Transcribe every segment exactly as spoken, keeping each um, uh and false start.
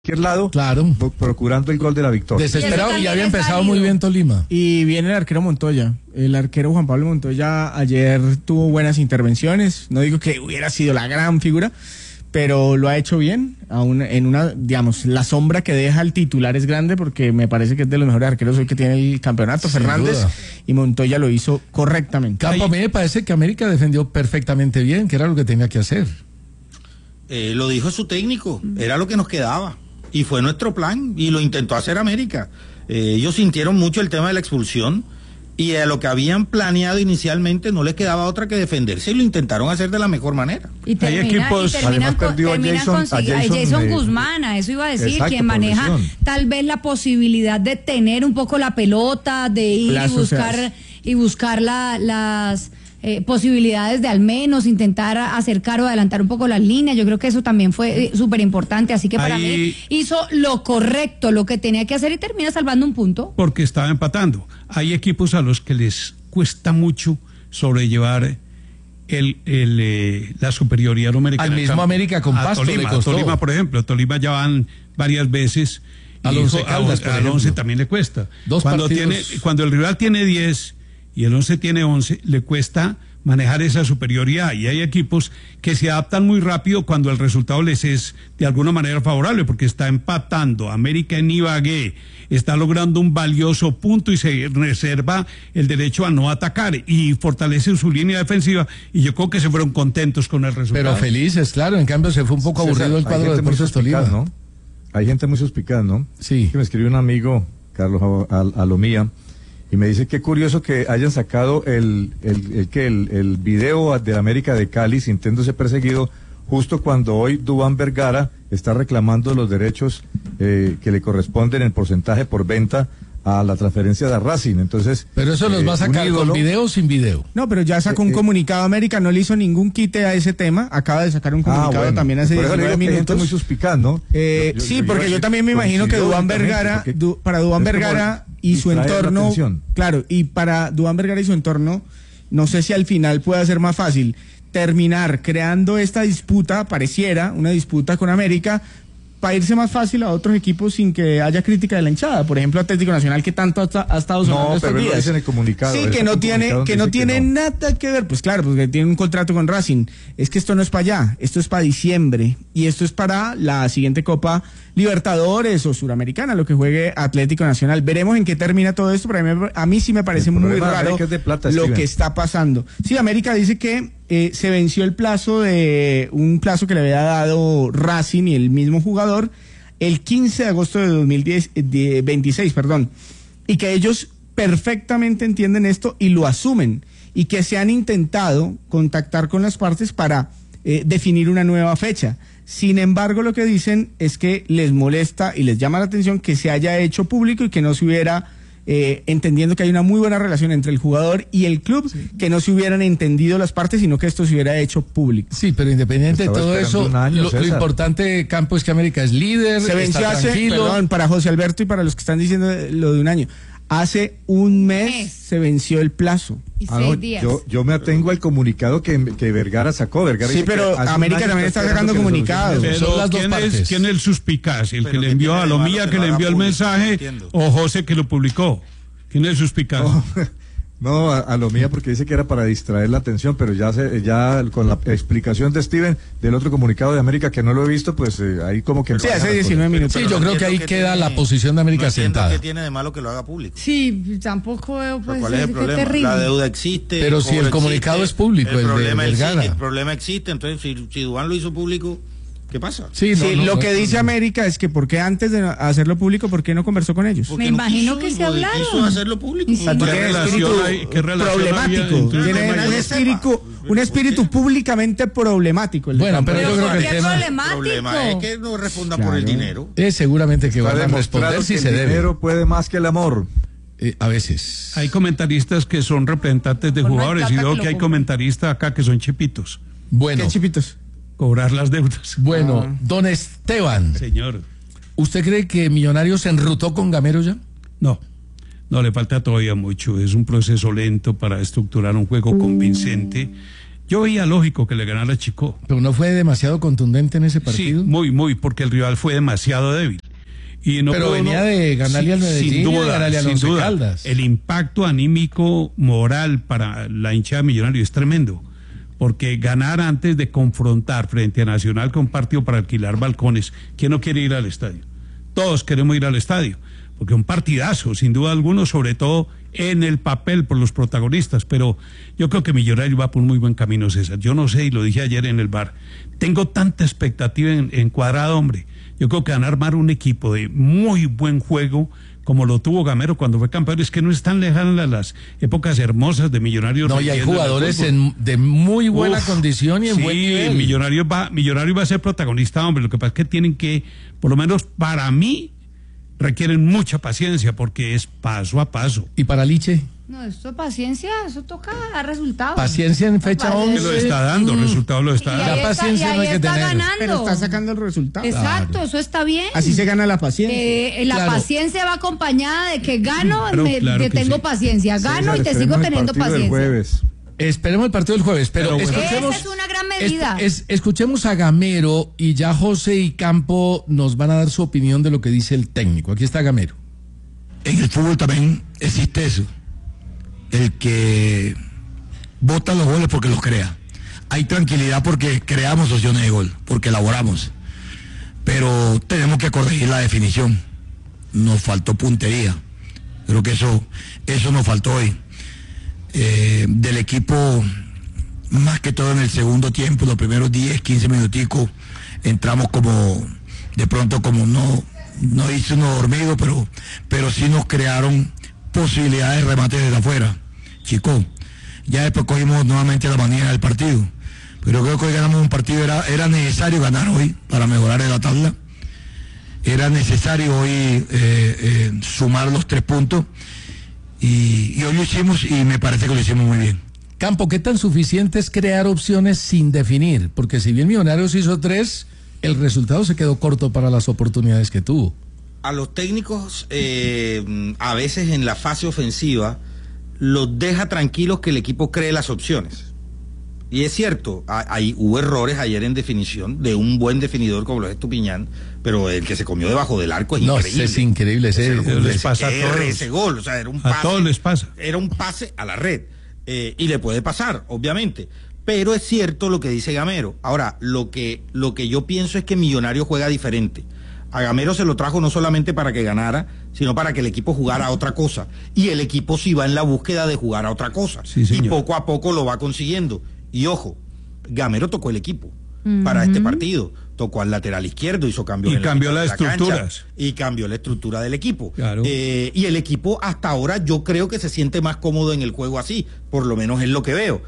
cualquier lado, claro, procurando el gol de la victoria. Desesperado, y, y había empezado muy bien Tolima. Y viene el arquero Montoya. El arquero Juan Pablo Montoya ayer tuvo buenas intervenciones. No digo que hubiera sido la gran figura, pero lo ha hecho bien. Aún en una, digamos, la sombra que deja el titular es grande, porque me parece que es de los mejores arqueros hoy que tiene el campeonato, Sin Fernández, duda. Y Montoya lo hizo correctamente. Campo, a mí me parece que América defendió perfectamente bien, que era lo que tenía que hacer. Eh, lo dijo su técnico, era lo que nos quedaba. Y fue nuestro plan, y lo intentó hacer América. Eh, ellos sintieron mucho el tema de la expulsión, y a lo que habían planeado inicialmente no les quedaba otra que defenderse, y lo intentaron hacer de la mejor manera. Y, termina, Hay equipos, y terminan, con, terminan Jason, con a Jason, Jason, a Guzmán, a eso iba a decir, exacto, quien maneja progresión. Tal vez la posibilidad de tener un poco la pelota, de ir Plazo, y buscar, o sea, y buscar la, las... Eh, posibilidades de al menos intentar acercar o adelantar un poco las líneas. Yo creo que eso también fue eh, súper importante, así que para Ahí... mí hizo lo correcto, lo que tenía que hacer, y termina salvando un punto. Porque estaba empatando. Hay equipos a los que les cuesta mucho sobrellevar el, el, eh, la superioridad numérica. Al mismo América con Pasto Tolima, le costó. Tolima, por ejemplo, Tolima ya van varias veces. Al Once Caldas, por al Once ejemplo. también le cuesta. Dos cuando partidos. tiene, cuando el rival tiene diez y el Once tiene once, le cuesta manejar esa superioridad, y hay equipos que se adaptan muy rápido cuando el resultado les es de alguna manera favorable, porque está empatando América en Ibagué, está logrando un valioso punto y se reserva el derecho a no atacar y fortalece su línea defensiva, y yo creo que se fueron contentos con el resultado. Pero felices, claro, en cambio se fue un poco aburrido el cuadro de Deportes Tolima, ¿no? Hay gente muy suspicaz, ¿no? Sí. Que me escribió un amigo, Carlos Al Alomía, y me dice qué curioso que hayan sacado el el, el, que el, el video de América de Cali sintiéndose perseguido justo cuando hoy Duván Vergara está reclamando los derechos eh, que le corresponden en porcentaje por venta a la transferencia de Racing. Entonces, pero eso los eh, va a sacar ídolo, con video o sin video. No, pero ya sacó Eh, un eh, comunicado América, no le hizo ningún quite a ese tema, acaba de sacar un comunicado ah, bueno, también hace por eso le diecinueve digo que hay gente minutos. muy suspicaz, ¿no? Eh, Yo- yo- sí, yo porque iba a yo también me imagino que coincidió Duván únicamente, Vergara, porque du, para Duván es como Vergara y su distraer la entorno, atención. claro, y para Duván Vergara y su entorno, no sé si al final pueda ser más fácil terminar creando esta disputa, pareciera una disputa con América, para irse más fácil a otros equipos sin que haya crítica de la hinchada. Por ejemplo, Atlético Nacional, que tanto ha, ha estado sonando No, estos pero él lo días. dice en el comunicado. Sí, él que sacó no un tiene, comunicado que donde no dice tiene no. nada que ver. Pues claro, porque tiene un contrato con Racing. Es que esto no es para allá, esto es para diciembre. Y esto es para la siguiente Copa Libertadores o Suramericana, lo que juegue Atlético Nacional. Veremos en qué termina todo esto, pero a mí, a mí sí me parece El muy problema de raro América es de plata, lo Steven. que está pasando. Sí, América dice que eh, se venció el plazo de un plazo que le había dado Racing y el mismo jugador el quince de agosto de dos mil veintiséis, perdón, y que ellos perfectamente entienden esto y lo asumen, y que se han intentado contactar con las partes para eh, definir una nueva fecha. Sin embargo, lo que dicen es que les molesta y les llama la atención que se haya hecho público y que no se hubiera, eh, entendiendo que hay una muy buena relación entre el jugador y el club, sí, que no se hubieran entendido las partes, sino que esto se hubiera hecho público. Sí, pero independiente de todo eso, año, lo, lo importante, Campo, es que América es líder, se venció está hace, tranquilo. Perdón, para José Alberto y para los que están diciendo lo de un año. Hace un mes, mes. se venció el plazo. Y ah, seis no, días. Yo, yo me atengo al comunicado que, que Vergara sacó. Vergara sí, pero América también está sacando comunicados. Pero son las ¿quién, dos es, partes. ¿quién es el suspicaz? ¿El pero que le que envió a Lomía, que, que le envió el mensaje, o José que lo publicó? ¿Quién es el suspicaz? No, no a, a Lomía, porque dice que era para distraer la atención, pero ya se, ya con la explicación de Steven del otro comunicado de América que no lo he visto, pues eh, ahí como que... Sí, hace diecinueve minutos. Sí, yo creo que ahí que queda tiene, la posición de América no sentada. ¿Qué tiene de malo que lo haga público? Sí, tampoco veo pues, ¿cuál es el qué problema? terrible. La deuda existe. Pero el si el comunicado existe, es público, el, el problema de Vergara. Existe, el problema existe, entonces si, si Duván lo hizo público, ¿qué pasa? Sí, sí, no, no, lo no, que no, dice América es que porque antes de hacerlo público, ¿por qué no conversó con ellos? Me imagino que se hablaron. Quiso hacerlo público. Sí, ¿Qué relación hay, qué relación problemático. Tiene un espíritu, un espíritu públicamente problemático. Bueno, pero, pero yo creo que el tema, el problema es que no respondan claro. por el dinero. Es seguramente que van a responder si que se el debe. El dinero puede más que el amor. Eh, a veces. Hay comentaristas que son representantes de por jugadores y veo que, que hay comentaristas acá que son chipitos. Bueno. ¿Qué chipitos? Cobrar las deudas. Bueno, ah. don Esteban. Señor. ¿Usted cree que Millonarios se enrutó con Gamero ya? No, no, le falta todavía mucho. Es un proceso lento para estructurar un juego convincente. Yo veía lógico que le ganara Chico. ¿Pero no fue demasiado contundente en ese partido? Sí, muy, muy, porque el rival fue demasiado débil. Y no Pero venía uno, de ganarle al Medellín, sin duda, ganarle al Once Caldas. El impacto anímico moral para la hinchada de Millonarios es tremendo, porque ganar antes de confrontar frente a Nacional con un partido para alquilar balcones, ¿quién no quiere ir al estadio? Todos queremos ir al estadio, porque un partidazo, sin duda alguno, sobre todo en el papel por los protagonistas, pero yo creo que Millonarios va por un muy buen camino, César. Yo no sé, y lo dije ayer en el bar, tengo tanta expectativa en, en Cuadrado, hombre. Yo creo que van a armar un equipo de muy buen juego, como lo tuvo Gamero cuando fue campeón. Es que no están lejanas las épocas hermosas de Millonarios. No, y hay jugadores en, de muy buena Uf, condición y en sí, buen nivel. Millonarios va, Millonarios va a ser protagonista, hombre. Lo que pasa es que tienen que, por lo menos para mí, requieren mucha paciencia porque es paso a paso. ¿Y para Liche? No, esto es paciencia, eso toca dar resultados. Paciencia en fecha once. Lo está dando, mm. resultados lo está dando. La paciencia está, no hay que tener. Ganando. Pero está sacando el resultado. Exacto, claro. Eso está bien. Así se gana la paciencia. Eh, la claro. paciencia va acompañada de que gano, claro, me, claro que que tengo sí. paciencia. Gano César, y te sigo teniendo paciencia. Jueves. Esperemos el partido del jueves, pero, pero bueno. escuchemos. Esa es una gran medida. Es, es, escuchemos a Gamero y ya José y Campo nos van a dar su opinión de lo que dice el técnico. Aquí está Gamero. En el fútbol también existe eso. El que bota los goles porque los crea. Hay tranquilidad porque creamos opciones de gol, porque elaboramos. Pero tenemos que corregir la definición. Nos faltó puntería. Creo que eso, eso nos faltó hoy. Eh, del equipo, más que todo en el segundo tiempo, los primeros diez, quince minuticos, entramos como, de pronto como no, no hizo uno dormido, pero, pero sí nos crearon posibilidades de remate desde afuera. Chico, ya después cogimos nuevamente la manía del partido, pero creo que hoy ganamos un partido, era, era necesario ganar hoy para mejorar en la tabla, era necesario hoy eh, eh, sumar los tres puntos y, y hoy lo hicimos y me parece que lo hicimos muy bien. Campo, ¿qué tan suficiente es crear opciones sin definir? Porque si bien Millonarios hizo tres, el resultado se quedó corto para las oportunidades que tuvo. A los técnicos, eh, a veces en la fase ofensiva, los deja tranquilos que el equipo cree las opciones. Y es cierto, hay, hubo errores ayer en definición de un buen definidor como lo es Estupiñán, pero el que se comió debajo del arco es no, increíble. Es increíble ese, ese, les pasa a todos. Ese gol, o sea, era un pase, a todos les pasa. Era un pase a la red. Eh, y le puede pasar, obviamente. Pero es cierto lo que dice Gamero. Ahora, lo que, lo que yo pienso es que Millonario juega diferente. A Gamero se lo trajo no solamente para que ganara, sino para que el equipo jugara a otra cosa. Y el equipo sí va en la búsqueda de jugar a otra cosa. Sí, y poco a poco lo va consiguiendo. Y ojo, Gamero tocó el equipo uh-huh. para este partido. Tocó al lateral izquierdo, hizo cambios. Y en cambió las la estructuras. Cancha, y cambió la estructura del equipo. Claro. Eh, y el equipo hasta ahora yo creo que se siente más cómodo en el juego así. Por lo menos es lo que veo.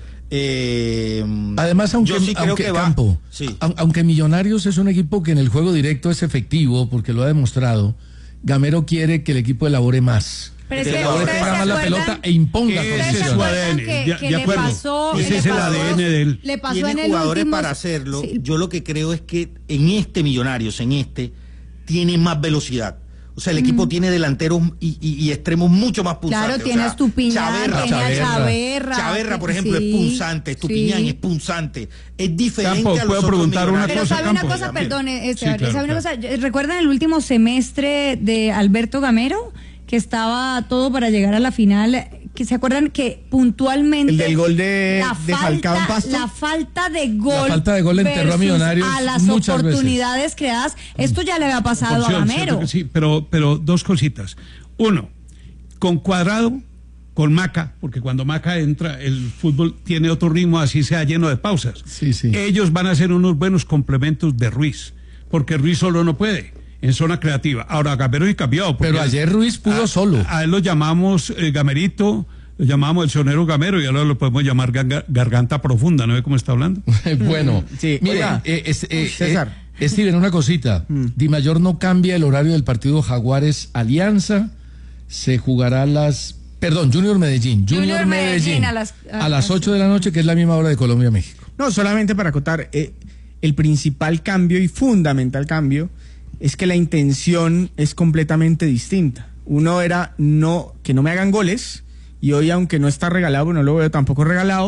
Eh, Además, aunque, sí aunque, va, Campo, sí. aunque Millonarios es un equipo que en el juego directo es efectivo, porque lo ha demostrado, Gamero quiere que el equipo elabore más. Pero es que que elabore más la pelota e imponga ese es su A D N, que, de, que de acuerdo. Pasó, ese es el pasó, A D N de él. Le pasó Tiene en el jugadores último... para hacerlo. Sí. Yo lo que creo es que en este Millonarios, en este, tiene más velocidad. O sea, el equipo mm. tiene delanteros y, y, y extremos mucho más punzantes. Claro, tiene o sea, Estupiñán, Chaverra, tiene Chaverra, Chaverra. Chaverra, por ejemplo, sí, es punzante. Estupiñán sí. es punzante. Es diferente Campo, a los ¿puedo otros preguntar una Pero cosa, sabe Campo? una cosa, perdón, este, sí, claro, ¿sabe una claro. cosa? ¿Recuerdan el último semestre de Alberto Gamero? Que estaba todo para llegar a la final, que se acuerdan que puntualmente el del gol de, la de falta, Falcao en Pasto, la falta de gol, la falta de gol enterró a Millonarios a las muchas oportunidades veces. creadas, esto ya le había pasado Porción, a Gamero. Sí, pero, pero dos cositas. Uno, con Cuadrado, con Maca, porque cuando Maca entra, el fútbol tiene otro ritmo, así sea lleno de pausas. Sí, sí. Ellos van a ser unos buenos complementos de Ruiz, porque Ruiz solo no puede. En zona creativa. Ahora, Gamero y cambiado. Pero ayer Ruiz pudo a, solo. A, a él lo llamamos eh, Gamerito, lo llamamos el sonero Gamero y ahora lo podemos llamar gar garganta profunda, ¿no ve cómo está hablando? Bueno, sí. mira, eh, es, eh, César. Eh, Steven, una cosita. Mm. Di Mayor no cambia el horario del partido Jaguares Alianza. Se jugará a las... Perdón, Junior Medellín. Junior, Junior Medellín, Medellín a las, a, a las ocho de la noche, que es la misma hora de Colombia-México. No, solamente para acotar, eh, el principal cambio y fundamental cambio es que la intención es completamente distinta. Uno era no que no me hagan goles, y hoy, aunque no está regalado, no lo veo tampoco regalado,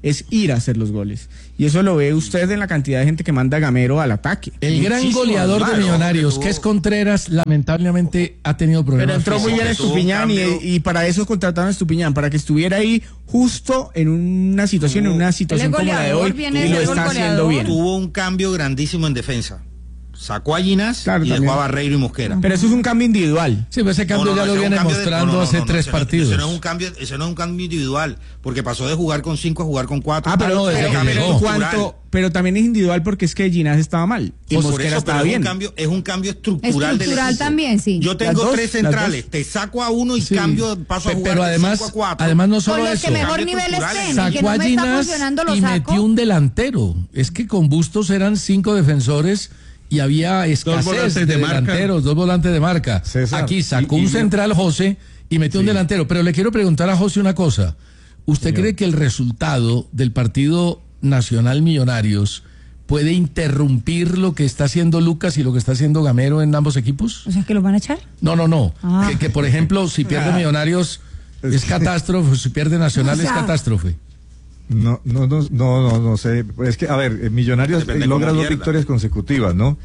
es ir a hacer los goles. Y eso lo ve usted en la cantidad de gente que manda a Gamero al ataque. El gran Muchísimo, goleador de hermano. Millonarios, que es Contreras, lamentablemente ha tenido problemas. Pero entró muy bien físicos. Estupiñán y, y para eso contrataron a Estupiñán, para que estuviera ahí justo en una situación, en una situación como la de hoy, viene y lo de está gol haciendo goleador. bien. Tuvo un cambio grandísimo en defensa. Sacó a Ginás Claro, y también. dejó a Barreiro y Mosquera. Pero eso es un cambio individual. Sí, pero ese cambio No, no, ya no, lo ese es un viene cambio de- mostrando no, no, no, hace no, tres ese no- partidos. Ese no es un cambio, ese no es un cambio individual, porque pasó de jugar con cinco a jugar con cuatro. Ah, pero, no, desde pero, que pero llegó. en cuanto, pero también es individual porque es que Ginás estaba mal y Por Mosquera eso, estaba pero es bien. un cambio, es un cambio estructural, del Estructural equipo. también, sí. Yo tengo Las dos, tres las centrales, dos. te saco a uno y Sí. cambio, paso a Pe- jugar pero de además, cinco a cuatro. además no Con solo los eso. que mejor Cambio nivel estructural. estén, el que Sacó no a me está Ginás funcionando lo y saco. metió un delantero. Es que con Bustos eran cinco defensores y había escasez volantes de, de marca. delanteros, dos volantes de marca. César, Aquí sacó y- y- un central, José, y metió un Sí. delantero. Pero le quiero preguntar a José una cosa. ¿Usted Señor. cree que el resultado del partido Nacional Millonarios puede interrumpir lo que está haciendo Lucas y lo que está haciendo Gamero en ambos equipos? O sea, ¿que los van a echar? No, no, no. Ah. Que, que, por ejemplo, si pierde Millonarios es catástrofe, si pierde Nacional O sea, es catástrofe. No, no, no, no, no, no sé. Es que, a ver, eh, Millonarios Depende eh, logra cómo dos pierda. victorias consecutivas, ¿no?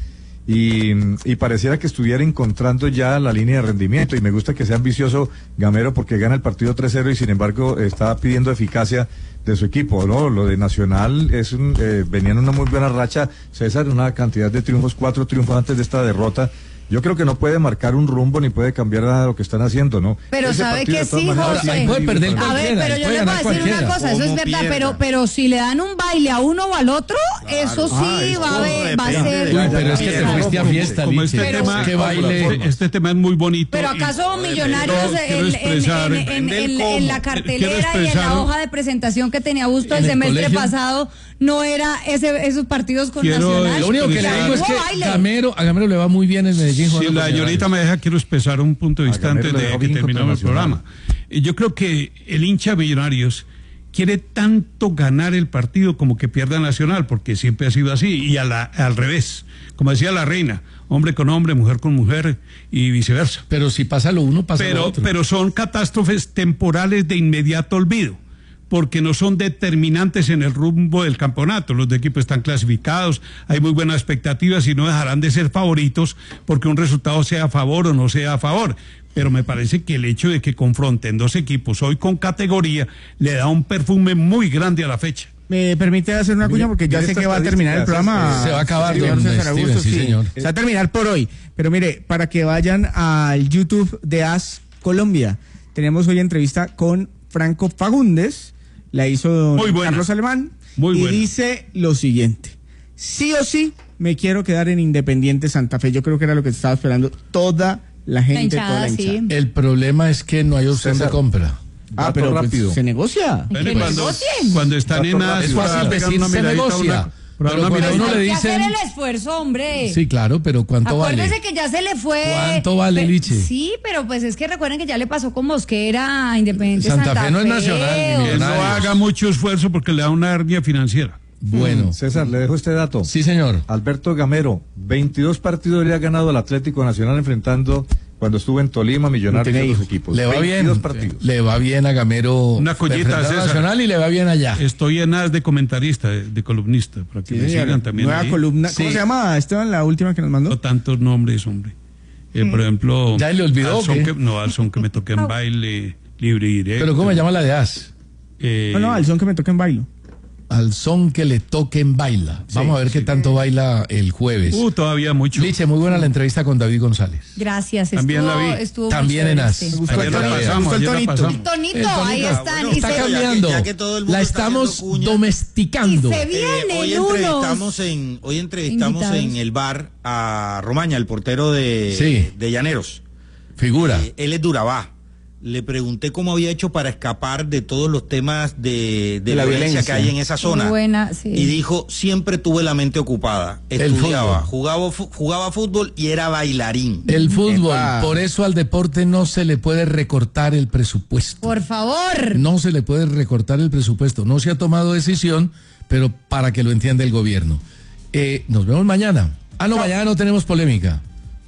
Y, y pareciera que estuviera encontrando ya la línea de rendimiento. Y me gusta que sea ambicioso Gamero porque gana el partido tres cero y sin embargo está pidiendo eficacia de su equipo, ¿no? Lo de Nacional es un, eh, venía en una muy buena racha, César, una cantidad de triunfos, cuatro triunfos antes de esta derrota. Yo creo que no puede marcar un rumbo ni puede cambiar nada de lo que están haciendo, ¿no? Pero Ese sabe partido, que de todas sí, maneras, José. es muy Puede perder difícil. A ver, cualquiera, pero yo puede les voy a ganar decir una cualquiera. cosa, eso es ¿Cómo verdad, pierda? pero, pero si le dan un baile a uno o al otro, eso sí Ah, eso va a, ver, va a depende ser... de- Uy, pero es que te Pero fuiste a como- fiesta, Como Liche. este Pero- tema, Qué baile. este, este tema es muy bonito. Pero y- acaso Millonarios Quiero- quiero en, en- expresar- en- en- en- en- en la Quiero cartelera y en expresar- la hoja de presentación que tenía Busto el En el semestre colegio. pasado no era ese, esos partidos con Quiero- Nacional. Lo único que le Expresar- digo es Hubo que baile. Gamero, a Gamero le va muy bien en Medellín. Si jugando la con señorita Millonarios. me deja, quiero expresar un punto de A vista Gamero antes le de dejó que bien contra terminemos el Nacional. programa. Eh, Yo creo que el hincha de Millonarios quiere tanto ganar el partido como que pierda Nacional, porque siempre ha sido así, y a la- al revés. Como decía la reina, hombre con hombre, mujer con mujer y viceversa. Pero si pasa lo uno, pasa lo Pero, otro. pero son catástrofes temporales de inmediato olvido, porque no son determinantes en el rumbo del campeonato. Los de equipos están clasificados, hay muy buenas expectativas y no dejarán de ser favoritos porque un resultado sea a favor o no sea a favor. Pero me parece que el hecho de que confronten dos equipos hoy con categoría le da un perfume muy grande a la fecha. ¿Me permite hacer una Mire- cuña? Porque ya mire sé esta que va a terminar el estadística, programa. César. Se va a acabar, señor don César Steven, Augusto, sí, señor. Se va a terminar por hoy. Pero mire, para que vayan al YouTube de As Colombia, tenemos hoy entrevista con Franco Fagundes, la hizo don Muy buena. Carlos Alemán, Muy y buena. dice lo siguiente: sí o sí me quiero quedar en Independiente Santa Fe. Yo creo que era lo que estaba esperando toda la gente, hinchada, toda la sí. hinchada. El problema es que no hay opción César. de compra. Ah, Dato pero pues, rápido. se negocia. Que Bueno, cuando, negocien. cuando están en Dato nada, Es fácil decir se negocia. Pero cuando Pues uno hay le que dicen... hacer el esfuerzo, hombre. Sí, claro, pero ¿cuánto Acuérdese vale? que ya se le fue. ¿Cuánto vale, Pe- Liche? Sí, pero pues es que recuerden que ya le pasó con Mosquera a Independiente Santa Santa, Fe no es Fe, nacional, ni o- Que no Millonarios. haga mucho esfuerzo porque le da una hernia financiera. Bueno, César, le dejo este dato. sí, señor. Alberto Gamero, veintidós partidos le ha ganado al Atlético Nacional enfrentando cuando estuvo en Tolima, Millonarios No tiene y otros hijos. equipos. Le va veintidós bien. partidos. Le va bien a Gamero. Una collita, enfrentar a César. Nacional y le va bien allá. Estoy en nada de comentarista, de, de columnista, para que Sí, me señora. sigan también. Nueva ahí. columna. ¿Cómo Sí. se llama, Esteban, la última que nos mandó? No tantos nombres, hombre. Eh, por ejemplo. ¿Ya le olvidó al son o qué? que, no, al son que me toque en baile, libre y directo. Pero ¿cómo se llama la de As? Eh, No, no, al son que me toca en bailo. Al son que le toquen baila. Vamos a ver qué tanto baila el jueves. Uh, todavía mucho. Liche, muy buena la entrevista con David González. Gracias, También estuvo, la vi. estuvo muy También en chévere, As. sí. gustó Ayer el la tonito, pasamos, gustó el ayer la tonito. pasamos. El tonito, El tonito. ahí Ah, están. bueno, y Está se, ya que- cambiando. ya que todo el mundo La está estamos haciendo cuña. domesticando. Y se vi- Eh, Vienen hoy unos entrevistamos en hoy entrevistamos invitados. en el bar a Romaña, el portero de, Sí. de Llaneros. Figura. Eh, él es de Urabá. Le pregunté cómo había hecho para escapar de todos los temas de, de De la violencia, violencia. que hay en esa zona. buena, sí. Y dijo, siempre tuve la mente ocupada. El Estudiaba, fútbol. jugaba, fu- jugaba fútbol y era bailarín. El fútbol, Epa. por eso al deporte no se le puede recortar el presupuesto. Por favor. No se le puede recortar el presupuesto. No se ha tomado decisión, pero para que lo entienda el gobierno. Eh, nos vemos mañana. Ah, no, mañana no tenemos polémica.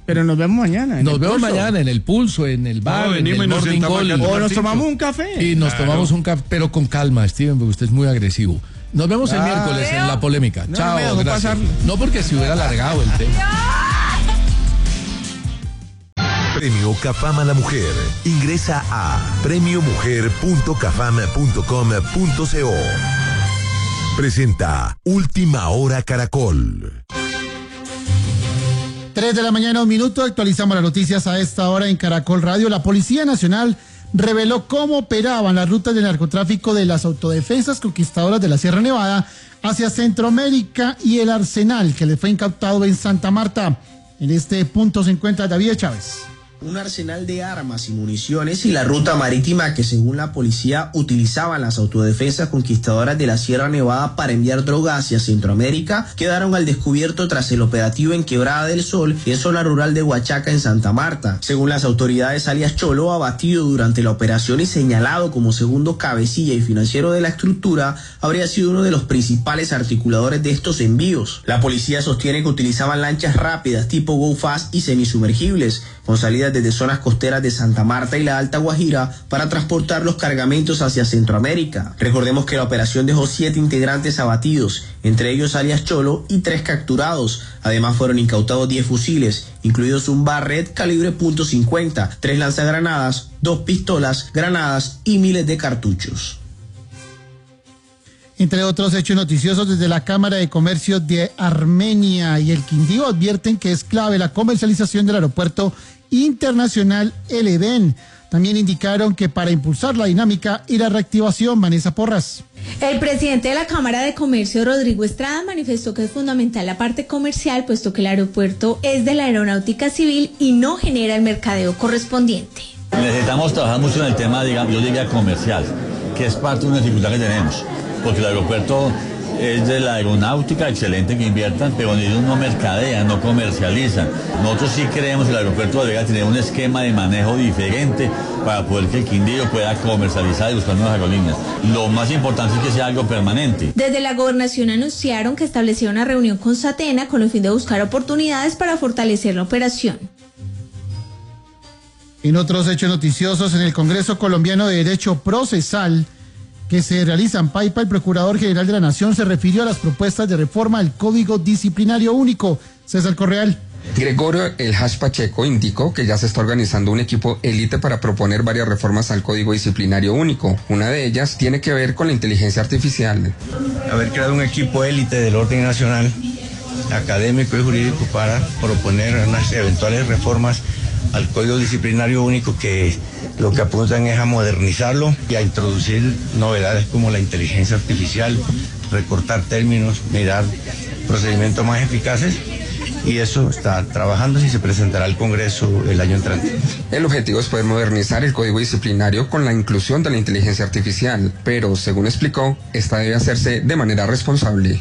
Pero nos vemos mañana. Nos vemos pulso. mañana en el Pulso, en el bar, no, en el Morning Call. O nos tomamos un café. Y nos claro. tomamos un café, pero con calma, Steven, porque usted es muy agresivo. Nos vemos ah, el miércoles ¿veo? en La Polémica. No, Chao, no gracias. Pasar. No porque se hubiera alargado el tema. Premio Cafam a la Mujer. Ingresa a premio mujer punto cafam punto com punto co. Presenta Última Hora Caracol. tres de la mañana, un minuto, actualizamos las noticias a esta hora en Caracol Radio. La Policía Nacional reveló cómo operaban las rutas de narcotráfico de las autodefensas conquistadoras de la Sierra Nevada hacia Centroamérica y el arsenal que les fue incautado en Santa Marta. En este punto se encuentra David Chávez. Un arsenal de armas y municiones y la ruta marítima que según la policía utilizaban las autodefensas conquistadoras de la Sierra Nevada para enviar droga hacia Centroamérica quedaron al descubierto tras el operativo en Quebrada del Sol y en zona rural de Huachaca en Santa Marta. Según las autoridades, alias Cholo, abatido durante la operación y señalado como segundo cabecilla y financiero de la estructura, habría sido uno de los principales articuladores de estos envíos. La policía sostiene que utilizaban lanchas rápidas tipo Go Fast y semisumergibles con salidas desde zonas costeras de Santa Marta y la Alta Guajira para transportar los cargamentos hacia Centroamérica. Recordemos que la operación dejó siete integrantes abatidos, entre ellos alias Cholo, y tres capturados. Además fueron incautados diez fusiles, incluidos un Barrett calibre punto cincuenta, tres lanzagranadas, dos pistolas, granadas y miles de cartuchos. Entre otros hechos noticiosos, desde la Cámara de Comercio de Armenia y el Quindío advierten que es clave la comercialización del aeropuerto internacional El Edén. También indicaron que para impulsar la dinámica y la reactivación, Vanessa Porras. El presidente de la Cámara de Comercio, Rodrigo Estrada, manifestó que es fundamental la parte comercial, puesto que el aeropuerto es de la aeronáutica civil y no genera el mercadeo correspondiente. Necesitamos trabajar mucho en el tema, digamos, yo diría comercial, que es parte de una dificultad que tenemos, porque el aeropuerto es de la aeronáutica, excelente que inviertan, pero ellos no mercadean, no comercializan. Nosotros sí creemos que el aeropuerto debe tener un esquema de manejo diferente para poder que el Quindío pueda comercializar y buscar nuevas aerolíneas. Lo más importante es que sea algo permanente. Desde la gobernación anunciaron que establecieron una reunión con Satena con el fin de buscar oportunidades para fortalecer la operación. En otros hechos noticiosos, en el Congreso Colombiano de Derecho Procesal que se realiza en Paipa, el Procurador General de la Nación se refirió a las propuestas de reforma al Código Disciplinario Único. César Correal. Gregorio El Hash Pacheco indicó que ya se está organizando un equipo élite para proponer varias reformas al Código Disciplinario Único. Una de ellas tiene que ver con la inteligencia artificial. Haber creado un equipo élite del orden nacional, académico y jurídico, para proponer unas eventuales reformas al Código Disciplinario Único que lo que apuntan es a modernizarlo y a introducir novedades como la inteligencia artificial, recortar términos, mirar procedimientos más eficaces, y eso está trabajándose y se presentará al Congreso el año entrante. El objetivo es poder modernizar el Código Disciplinario con la inclusión de la inteligencia artificial, pero según explicó, esta debe hacerse de manera responsable.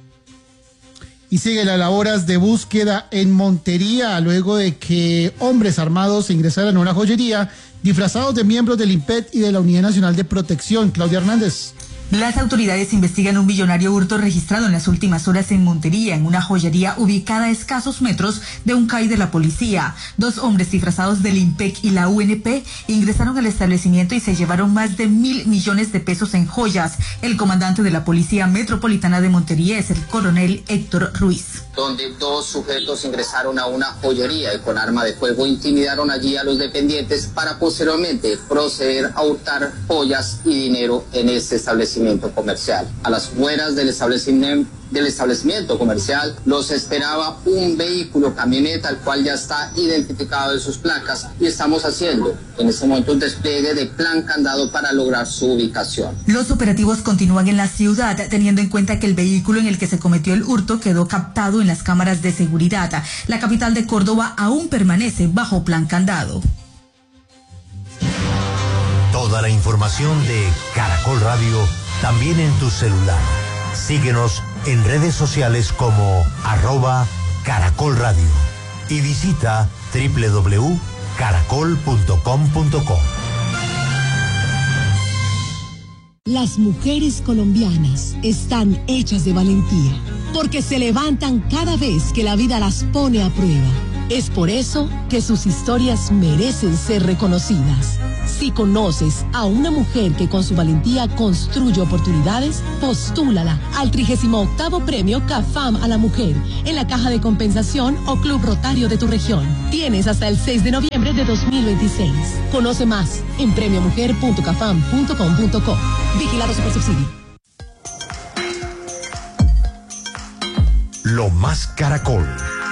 Y sigue las labores de búsqueda en Montería, luego de que hombres armados ingresaran a una joyería disfrazados de miembros del IMPET y de la Unidad Nacional de Protección. Claudia Hernández. Las autoridades investigan un millonario hurto registrado en las últimas horas en Montería, en una joyería ubicada a escasos metros de un C A I de la policía. Dos hombres disfrazados del IMPEC y la U N P ingresaron al establecimiento y se llevaron más de mil millones de pesos en joyas. El comandante de la Policía Metropolitana de Montería es el coronel Héctor Ruiz. Donde dos sujetos ingresaron a una joyería y con arma de fuego intimidaron allí a los dependientes para posteriormente proceder a hurtar joyas y dinero en este establecimiento comercial. A las afueras del establecimiento, del establecimiento comercial los esperaba un vehículo camioneta, el cual ya está identificado de sus placas, y estamos haciendo en este momento un despliegue de plan candado para lograr su ubicación. Los operativos continúan en la ciudad, teniendo en cuenta que el vehículo en el que se cometió el hurto quedó captado en las cámaras de seguridad. La capital de Córdoba aún permanece bajo plan candado. Toda la información de Caracol Radio también en tu celular. Síguenos en redes sociales como arroba Caracol Radio y visita doble u doble u doble u punto caracol punto com punto co. Las mujeres colombianas están hechas de valentía, porque se levantan cada vez que la vida las pone a prueba. Es por eso que sus historias merecen ser reconocidas. Si conoces a una mujer que con su valentía construye oportunidades, postúlala al trigésimo octavo Premio CAFAM a la Mujer en la Caja de Compensación o Club Rotario de tu región. Tienes hasta el seis de noviembre de dos mil veintiséis. Conoce más en premio mujer punto cafam punto com punto co. Vigilado Supersubsidio. Lo Más Caracol.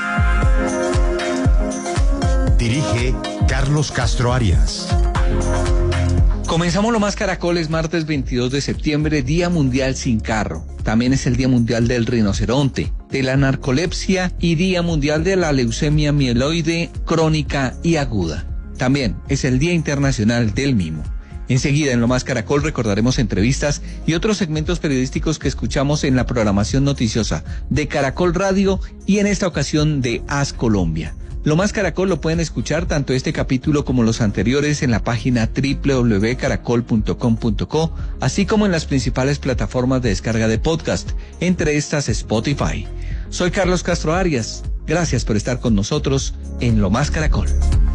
Dirige Carlos Castro Arias. Comenzamos Lo Más Caracol, es martes veintidós de septiembre, Día Mundial Sin Carro. También es el Día Mundial del Rinoceronte, de la narcolepsia y Día Mundial de la Leucemia Mieloide Crónica y Aguda. También es el Día Internacional del Mimo. Enseguida en Lo Más Caracol recordaremos entrevistas y otros segmentos periodísticos que escuchamos en la programación noticiosa de Caracol Radio y en esta ocasión de As Colombia. Lo Más Caracol lo pueden escuchar tanto este capítulo como los anteriores en la página doble u doble u doble u punto caracol punto com punto co, así como en las principales plataformas de descarga de podcast, entre estas Spotify. Soy Carlos Castro Arias. Gracias por estar con nosotros en Lo Más Caracol.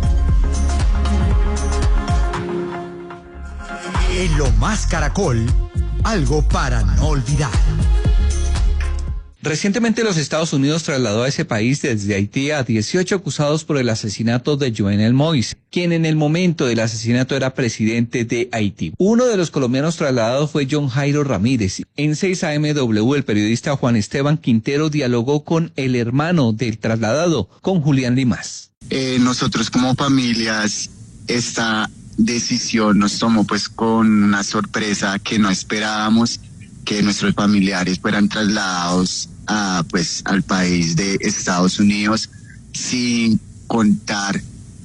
En Lo Más Caracol, algo para no olvidar. Recientemente los Estados Unidos trasladó a ese país desde Haití a dieciocho acusados por el asesinato de Jovenel Moïse, quien en el momento del asesinato era presidente de Haití. Uno de los colombianos trasladados fue John Jairo Ramírez. En seis A M W el periodista Juan Esteban Quintero dialogó con el hermano del trasladado, con Julián Limas. Eh, nosotros como familias, esta decisión nos tomó pues con una sorpresa que no esperábamos, que nuestros familiares fueran trasladados a, pues, al país de Estados Unidos sin contar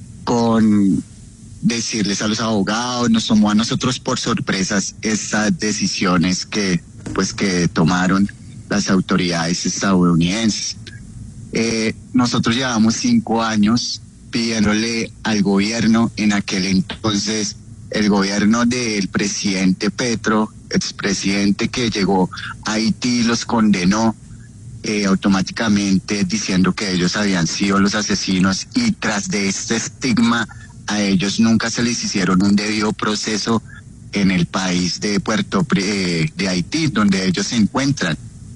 con decirles a los abogados. Nos tomó a nosotros por sorpresas estas decisiones que pues que tomaron las autoridades estadounidenses. Eh, nosotros llevamos cinco años pidiéndole al gobierno, en aquel entonces el gobierno del presidente Petro, expresidente que llegó a Haití, los condenó eh, automáticamente diciendo que ellos habían sido los asesinos, y tras de este estigma a ellos nunca se les hicieron un debido proceso en el país de Puerto eh, de Haití, donde ellos se encuentran.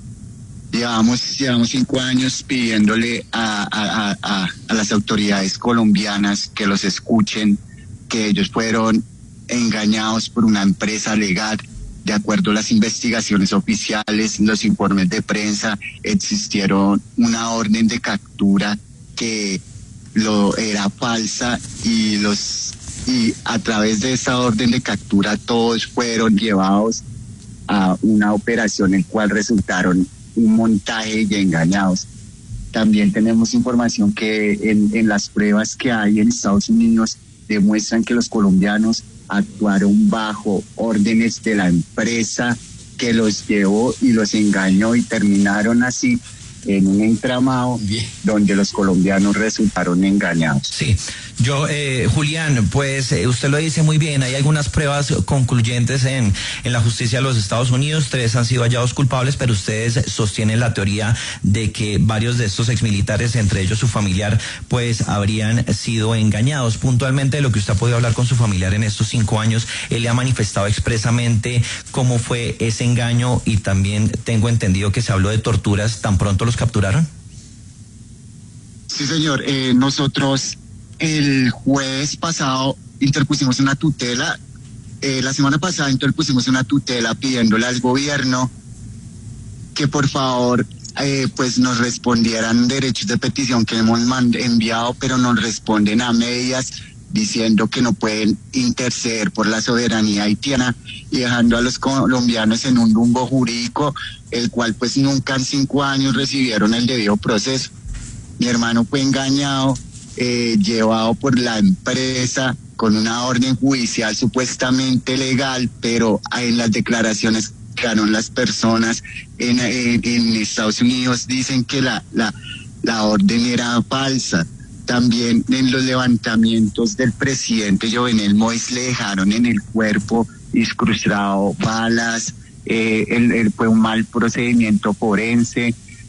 Llevamos, llevamos cinco años pidiéndole a, a, a, a las autoridades colombianas que los escuchen, que ellos fueron engañados por una empresa legal. De acuerdo a las investigaciones oficiales, los informes de prensa, existieron una orden de captura que lo era falsa, y los y a través de esa orden de captura todos fueron llevados a una operación en cual resultaron un montaje y engañados. También tenemos información que en, en las pruebas que hay en Estados Unidos demuestran que los colombianos actuaron bajo órdenes de la empresa que los llevó y los engañó, y terminaron así en un entramado Bien. donde los colombianos resultaron engañados. Sí, yo, eh, Julián, pues eh, usted lo dice muy bien, hay algunas pruebas concluyentes en, en la justicia de los Estados Unidos, tres han sido hallados culpables, pero ustedes sostienen la teoría de que varios de estos exmilitares, entre ellos su familiar, pues habrían sido engañados. Puntualmente, de lo que usted ha podido hablar con su familiar en estos cinco años, él le ha manifestado expresamente cómo fue ese engaño, y también tengo entendido que se habló de torturas. ¿Tan pronto los capturaron? Sí, señor. Eh, nosotros el jueves pasado interpusimos una tutela. Eh, la semana pasada interpusimos una tutela pidiéndole al gobierno que por favor eh, pues nos respondieran derechos de petición que hemos enviado, pero nos responden a medias, diciendo que no pueden interceder por la soberanía haitiana y dejando a los colombianos en un limbo jurídico, el cual pues nunca en cinco años recibieron el debido proceso. Mi hermano fue engañado, eh, llevado por la empresa con una orden judicial supuestamente legal, pero en las declaraciones que dieron las personas en, en, en Estados Unidos dicen que la, la, la orden era falsa. También en los levantamientos del presidente Jovenel Moïse le dejaron en el cuerpo incrustado balas, eh, él, él fue un mal procedimiento forense.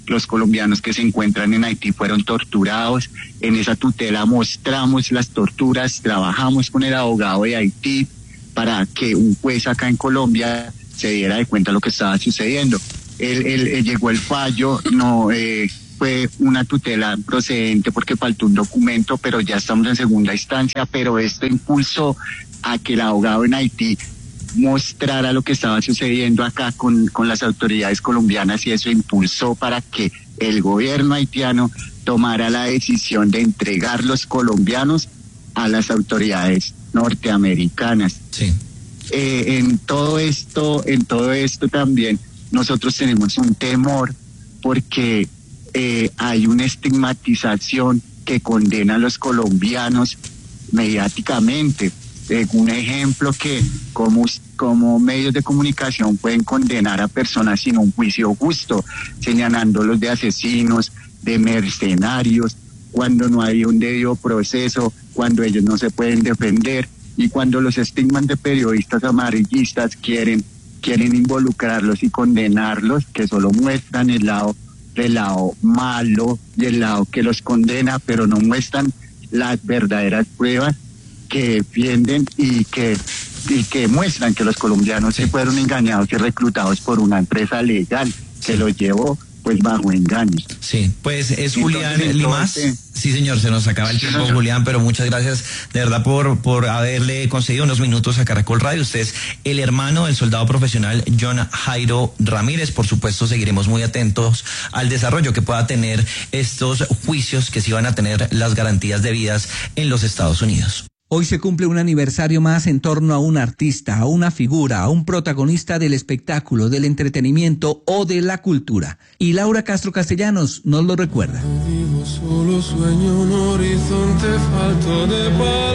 los colombianos que se encuentran en Haití fueron torturados. En esa tutela mostramos las torturas, trabajamos con el abogado de Haití para que un juez acá en Colombia se diera de cuenta de lo que estaba sucediendo. Él, él, él llegó el fallo, no eh, fue una tutela procedente porque faltó un documento, pero ya estamos en segunda instancia, pero esto impulsó a que el abogado en Haití mostrara lo que estaba sucediendo acá con, con las autoridades colombianas, y eso impulsó para que el gobierno haitiano tomara la decisión de entregar los colombianos a las autoridades norteamericanas. Sí. Eh, en todo esto, en todo esto también nosotros tenemos un temor porque eh, hay una estigmatización que condena a los colombianos mediáticamente. Eh, un ejemplo que como, como medios de comunicación pueden condenar a personas sin un juicio justo, señalándolos de asesinos, de mercenarios, cuando no hay un debido proceso, cuando ellos no se pueden defender, y cuando los estigman de periodistas amarillistas quieren, quieren involucrarlos y condenarlos, que solo muestran el lado, el lado malo y el lado que los condena, pero no muestran las verdaderas pruebas que defienden y que, y que muestran que los colombianos se fueron engañados y reclutados por una empresa legal que los llevó pues bajo engaños. Sí, pues es Julián Entonces, Limas. entonces, Sí, señor, se nos acaba el tiempo, señor. Julián, pero muchas gracias de verdad por, por haberle concedido unos minutos a Caracol Radio. Usted es el hermano del soldado profesional John Jairo Ramírez. Por supuesto, seguiremos muy atentos al desarrollo que pueda tener estos juicios que sí van a tener las garantías debidas en los Estados Unidos. Hoy se cumple un aniversario más en torno a un artista, a una figura, a un protagonista del espectáculo, del entretenimiento o de la cultura. Y Laura Castro Castellanos nos lo recuerda. Vivo solo sueño un horizonte falto de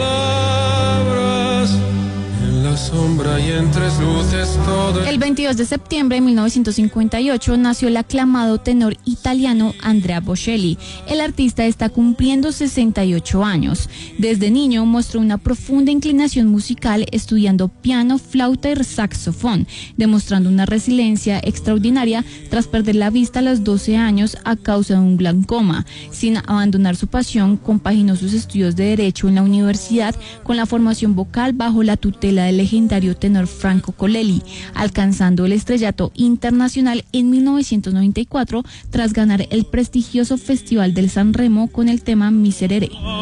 palabras. En la sombra y entre luces todo. El veintidós de septiembre de mil novecientos cincuenta y ocho nació el aclamado tenor italiano Andrea Bocelli. El artista está cumpliendo sesenta y ocho años. Desde niño mostró una profunda inclinación musical, estudiando piano, flauta y saxofón, demostrando una resiliencia extraordinaria tras perder la vista a los doce años a causa de un glaucoma. Sin abandonar su pasión, compaginó sus estudios de Derecho en la universidad con la formación vocal bajo la tutela del legendario tenor Franco Colelli, alcanzando el estrellato internacional en mil novecientos noventa y cuatro tras ganar el prestigioso Festival del San Remo con el tema Miserere.